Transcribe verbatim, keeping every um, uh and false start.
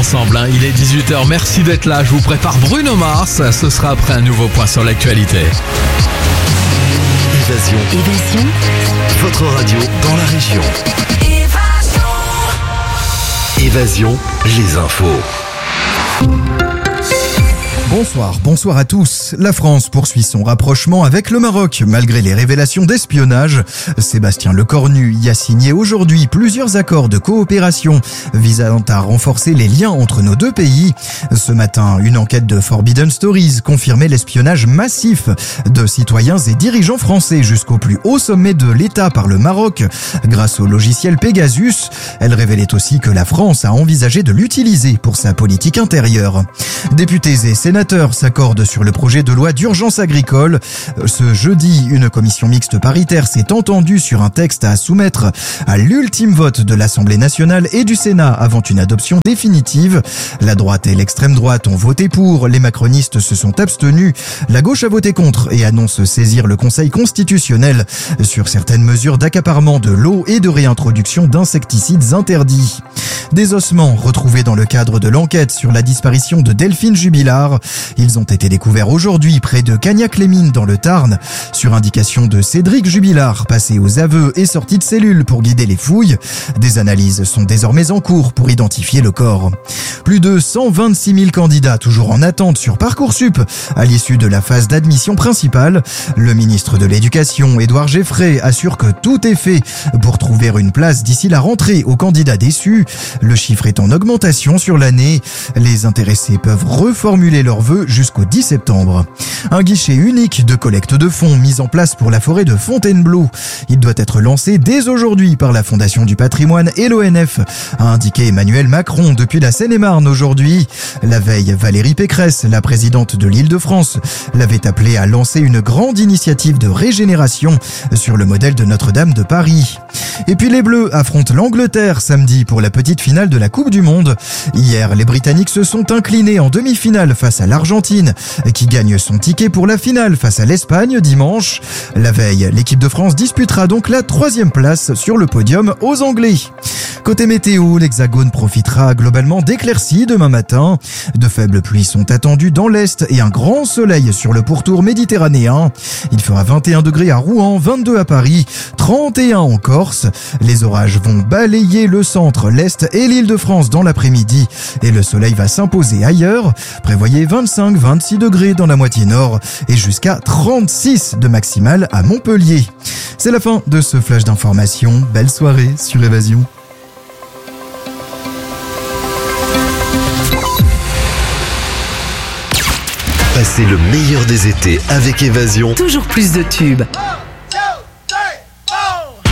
ensemble, hein. Il est dix-huit heures, merci d'être là. Je vous prépare Bruno Mars, ce sera après un nouveau point sur l'actualité. Évasion. Évasion. Votre radio dans la région. Évasion. Évasion, les infos. Bonsoir, bonsoir à tous. La France poursuit son rapprochement avec le Maroc, malgré les révélations d'espionnage. Sébastien Lecornu y a signé aujourd'hui plusieurs accords de coopération visant à renforcer les liens entre nos deux pays. Ce matin, une enquête de Forbidden Stories confirmait l'espionnage massif de citoyens et dirigeants français jusqu'au plus haut sommet de l'État par le Maroc. Grâce au logiciel Pegasus, elle révélait aussi que la France a envisagé de l'utiliser pour sa politique intérieure. Députés et sénateurs s'accordent sur le projet de loi d'urgence agricole. Ce jeudi, une commission mixte paritaire s'est entendue sur un texte à soumettre à l'ultime vote de l'Assemblée nationale et du Sénat avant une adoption définitive. La droite et l'extrême droite ont voté pour, les macronistes se sont abstenus, la gauche a voté contre et annonce saisir le Conseil constitutionnel sur certaines mesures d'accaparement de l'eau et de réintroduction d'insecticides interdits. Des ossements retrouvés dans le cadre de l'enquête sur la disparition de Delphine Jubilard. Ils ont été découverts aujourd'hui près de Cagnac-les-Mines dans le Tarn, sur indication de Cédric Jubilard, passé aux aveux et sorti de cellule pour guider les fouilles. Des analyses sont désormais en cours pour identifier le corps. Plus de cent vingt-six mille candidats toujours en attente sur Parcoursup à l'issue de la phase d'admission principale. Le ministre de l'Éducation, Édouard Geffray, assure que tout est fait pour trouver une place d'ici la rentrée aux candidats déçus. Le chiffre est en augmentation sur l'année. Les intéressés peuvent reformuler leurs vœux jusqu'au dix septembre. Un guichet unique de collecte de fonds mis en place pour la forêt de Fontainebleau. Il doit être lancé dès aujourd'hui par la Fondation du patrimoine et l'O N F, a indiqué Emmanuel Macron depuis la Seine-et-Marne aujourd'hui. La veille, Valérie Pécresse, la présidente de l'Île-de-France, l'avait appelé à lancer une grande initiative de régénération sur le modèle de Notre-Dame de Paris. Et puis les Bleus affrontent l'Angleterre samedi pour la petite finale de la Coupe du Monde. Hier, les Britanniques se sont inclinés en demi-finale face à l'Argentine, qui gagne son ticket pour la finale face à l'Espagne dimanche. La veille, l'équipe de France disputera donc la troisième place sur le podium aux Anglais. Côté météo, l'Hexagone profitera globalement d'éclaircies demain matin. De faibles pluies sont attendues dans l'Est et un grand soleil sur le pourtour méditerranéen. Il fera vingt et un degrés à Rouen, vingt-deux à Paris, trente et un en Corse. Les orages vont balayer le centre, l'Est et l'Île-de-France dans l'après-midi et le soleil va s'imposer ailleurs. Prévoyez vingt-cinq à vingt-six degrés dans la moitié nord et jusqu'à trente-six de maximale à Montpellier. C'est la fin de ce flash d'information. Belle soirée sur Évasion. Passez le meilleur des étés avec Évasion. Toujours plus de tubes.